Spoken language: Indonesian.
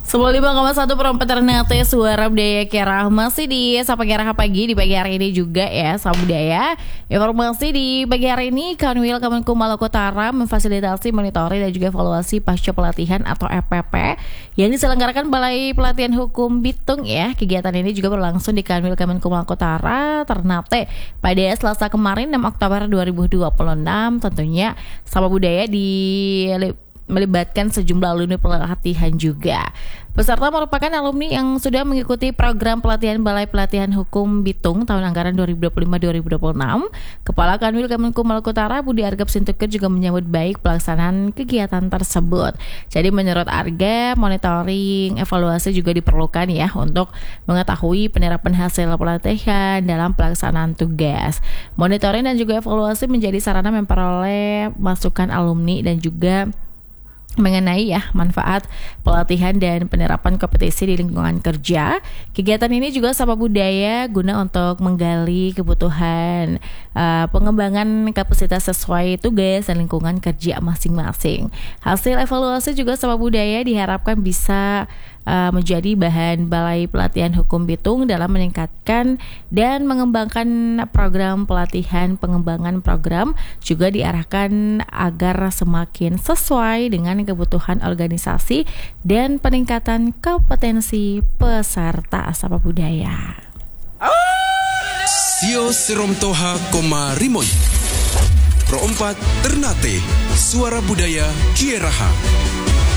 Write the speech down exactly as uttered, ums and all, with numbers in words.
sembilan puluh lima koma satu Perempat Ternate Suara Budaya Kerah. Masih di Sapa Kerah pagi di pagi hari ini juga ya Sapa Budaya. Informasi di pagi hari ini, Kanwil Kemenkum Maluku Utara memfasilitasi monitoring dan juga evaluasi pasca pelatihan atau E P P yang diselenggarakan Balai Pelatihan Hukum Bitung ya. Kegiatan ini juga berlangsung di Kanwil Kemenkum Maluku Utara Ternate pada Selasa kemarin enam Oktober dua ribu dua puluh enam. Tentunya Sapa Budaya di melibatkan sejumlah alumni pelatihan juga. Peserta merupakan alumni yang sudah mengikuti program pelatihan Balai Pelatihan Hukum Bitung tahun anggaran dua ribu dua puluh lima dua ribu dua puluh enam. Kepala Kanwil Kemenkum Maluku Utara Budi Argap Sintuker juga menyambut baik pelaksanaan kegiatan tersebut. Jadi menurut Argap, monitoring, evaluasi juga diperlukan ya untuk mengetahui penerapan hasil pelatihan dalam pelaksanaan tugas. Monitoring dan juga evaluasi menjadi sarana memperoleh masukan alumni dan juga mengenai ya manfaat pelatihan dan penerapan kompetisi di lingkungan kerja. Kegiatan ini juga Sapa Budaya guna untuk menggali kebutuhan uh, pengembangan kapasitas sesuai tugas dan lingkungan kerja masing-masing. Hasil evaluasi juga Sapa Budaya diharapkan bisa uh, menjadi bahan Balai Pelatihan Hukum Bitung dalam meningkatkan dan mengembangkan program pelatihan. Pengembangan program juga diarahkan agar semakin sesuai dengan kebutuhan organisasi dan peningkatan kompetensi peserta Sapa Budaya. Sio Seromtoha Koma Rimoi Perempat Ternate Suara Budaya Kieraha.